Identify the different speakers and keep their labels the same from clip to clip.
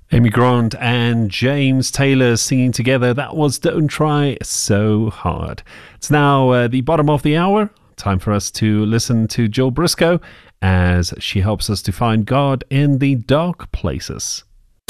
Speaker 1: Amy Grant and James Taylor singing together. That was Don't Try So Hard. It's now the bottom of the hour. Time for us to listen to Jill Briscoe as she helps us to find God in the dark places.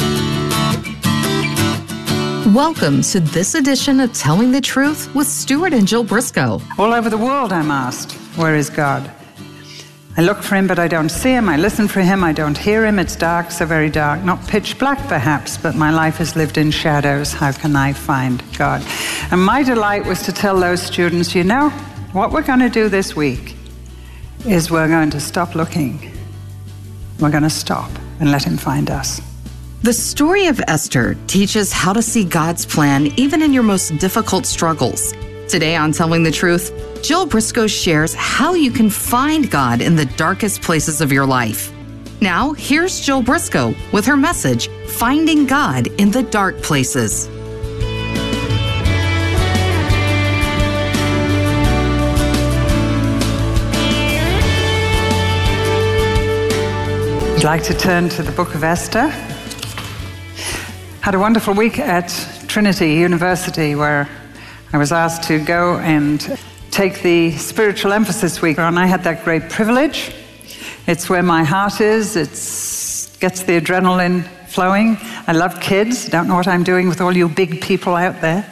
Speaker 2: Welcome to this edition of Telling the Truth with Stuart and Jill Briscoe.
Speaker 3: All over the world I'm asked, where is God? I look for him, but I don't see him. I listen for him, I don't hear him. It's dark, so very dark. Not pitch black, perhaps, but my life has lived in shadows. How can I find God? And my delight was to tell those students, you know, what we're going to do this week is we're going to stop looking. We're going to stop and let him find us.
Speaker 2: The story of Esther teaches how to see God's plan even in your most difficult struggles. Today on Telling the Truth, Jill Briscoe shares how you can find God in the darkest places of your life. Now, here's Jill Briscoe with her message, Finding God in the Dark Places.
Speaker 3: I'd like to turn to the book of Esther. Had a wonderful week at Trinity University where I was asked to go and take the spiritual emphasis week, and I had that great privilege. It's where my heart is. It gets the adrenaline flowing. I love kids. Don't know what I'm doing with all you big people out there.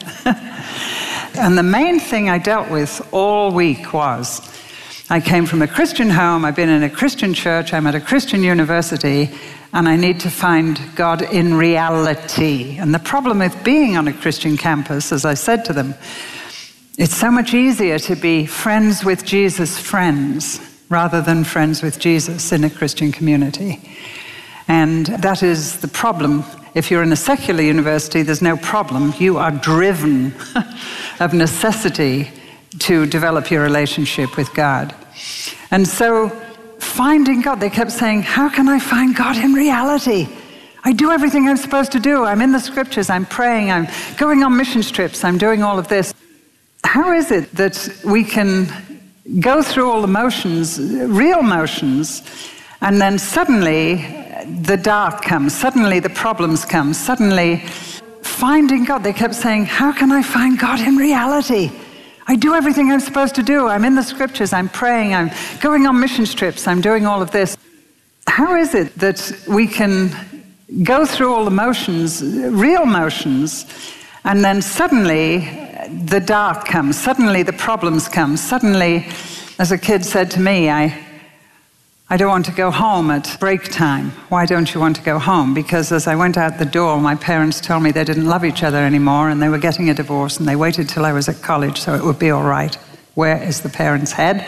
Speaker 3: And the main thing I dealt with all week was, I came from a Christian home, I've been in a Christian church, I'm at a Christian university, and I need to find God in reality. And the problem with being on a Christian campus, as I said to them, it's so much easier to be friends with Jesus' friends rather than friends with Jesus in a Christian community. And that is the problem. If you're in a secular university, there's no problem. You are driven of necessity to develop your relationship with God. And so finding God, they kept saying, how can I find God in reality? I do everything I'm supposed to do. I'm in the scriptures, I'm praying, I'm going on mission trips, I'm doing all of this. How is it that we can go through all the motions, real motions, and then suddenly the dark comes, suddenly the problems come, suddenly finding God? They kept saying, how can I find God in reality? I do everything I'm supposed to do. I'm in the scriptures, I'm praying, I'm going on mission trips, I'm doing all of this. How is it that we can go through all the motions, real motions, and then suddenly the dark comes, suddenly the problems come, suddenly, as a kid said to me, I don't want to go home at break time. Why don't you want to go home? Because as I went out the door, my parents told me they didn't love each other anymore and they were getting a divorce, and they waited till I was at college so it would be all right. Where is the parents' head?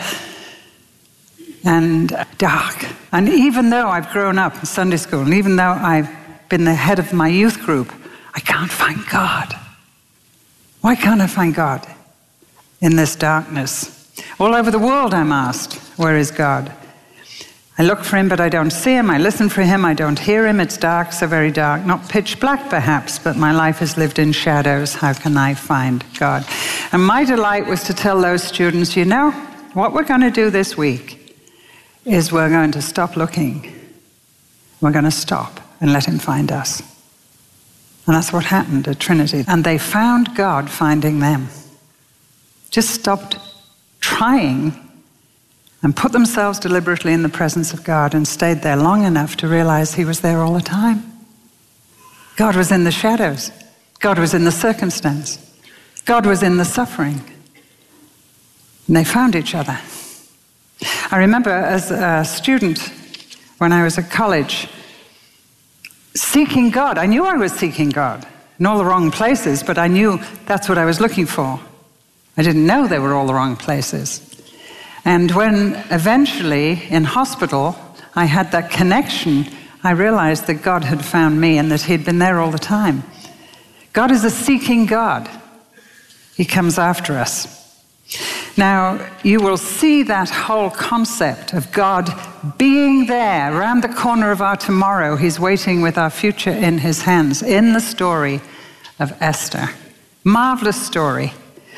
Speaker 3: And dark. And even though I've grown up in Sunday school, and even though I've been the head of my youth group, I can't find God. Why can't I find God in this darkness? All over the world I'm asked, where is God? I look for him, but I don't see him. I listen for him, I don't hear him. It's dark, so very dark. Not pitch black, perhaps, but my life has lived in shadows. How can I find God? And my delight was to tell those students, you know, what we're going to do this week is we're going to stop looking. We're going to stop and let him find us. And that's what happened at Trinity. And they found God finding them. Just stopped trying and put themselves deliberately in the presence of God and stayed there long enough to realize he was there all the time. God was in the shadows. God was in the circumstance. God was in the suffering. And they found each other. I remember as a student when I was at college, seeking God. I knew I was seeking God in all the wrong places, but I knew that's what I was looking for. I didn't know they were all the wrong places. And when eventually in hospital I had that connection, I realized that God had found me and that he'd been there all the time. God is a seeking God. He comes after us. Now, you will see that whole concept of God being there around the corner of our tomorrow. He's waiting with our future in his hands in the story of Esther. Marvelous story.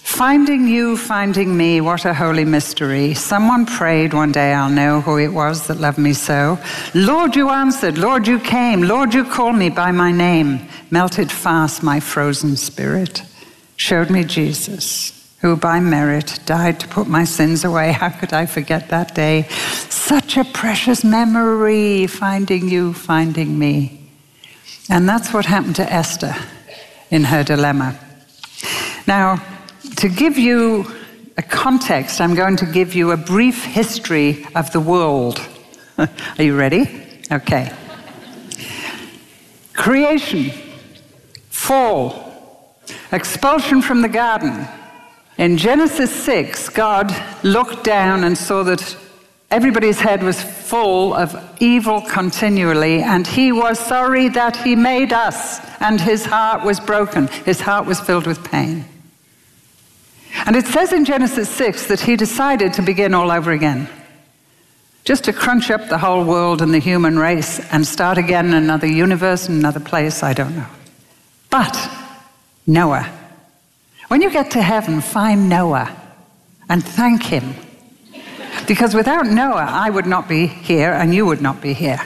Speaker 3: Finding you, finding me, what a holy mystery. Someone prayed, one day I'll know who it was that loved me so. Lord, you answered. Lord, you came. Lord, you called me by my name. Melted fast my frozen spirit. Showed me Jesus, who by merit died to put my sins away. How could I forget that day? Such a precious memory, finding you, finding me. And that's what happened to Esther in her dilemma. Now, to give you a context, I'm going to give you a brief history of the world. Are you ready? Okay. Creation, fall, expulsion from the garden. In Genesis 6, God looked down and saw that everybody's head was full of evil continually, and he was sorry that he made us, and his heart was broken. His heart was filled with pain. And it says in Genesis 6 that he decided to begin all over again, just to crunch up the whole world and the human race and start again in another universe, another place, I don't know. But Noah, when you get to heaven, find Noah and thank him. Because without Noah, I would not be here and you would not be here.